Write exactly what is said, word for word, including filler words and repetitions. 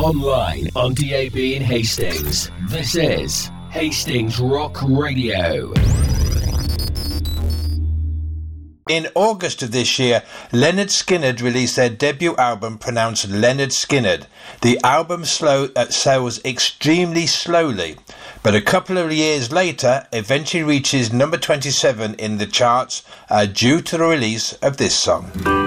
Online, on D A B in Hastings. This is Hastings Rock Radio. In August of this year, Lynyrd Skynyrd released their debut album pronounced Lynyrd Skynyrd. The album slow, uh, sells extremely slowly, but a couple of years later eventually reaches number twenty-seven in the charts uh, due to the release of this song.